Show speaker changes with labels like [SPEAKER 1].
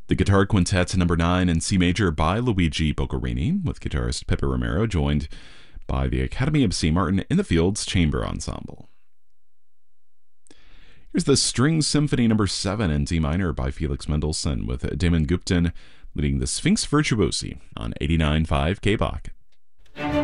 [SPEAKER 1] The Guitar Quintet Number 9 in C Major by Luigi Boccherini, with guitarist Pepe Romero, joined by the Academy of St. Martin in the Fields Chamber Ensemble. Here's the String Symphony Number 7 in D minor by Felix Mendelssohn, with Damon Gupton leading the Sphinx Virtuosi on 89.5 KBOK.